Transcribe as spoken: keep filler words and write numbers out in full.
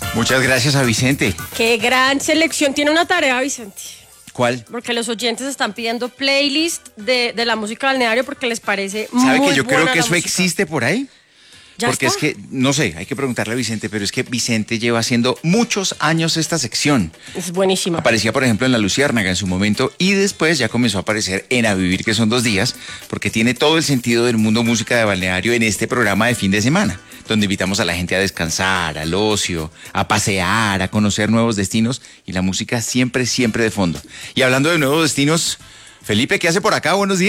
Muchas gracias a Vicente. Qué gran selección. Tiene una tarea, Vicente. ¿Cuál? Porque los oyentes están pidiendo playlist de, de la música balneario porque les parece muy buena. ¿Sabe que yo creo que la eso música? existe por ahí? ¿Ya Porque está? es que, no sé, hay que preguntarle a Vicente, pero es que Vicente lleva haciendo muchos años esta sección. Es buenísima. Aparecía, por ejemplo, en La Luciérnaga en su momento y después ya comenzó a aparecer en A Vivir, que son dos días, porque tiene todo el sentido del mundo música de balneario en este programa de fin de semana, donde invitamos a la gente a descansar, al ocio, a pasear, a conocer nuevos destinos y la música siempre, siempre de fondo. Y hablando de nuevos destinos, Felipe, ¿qué hace por acá? Buenos días.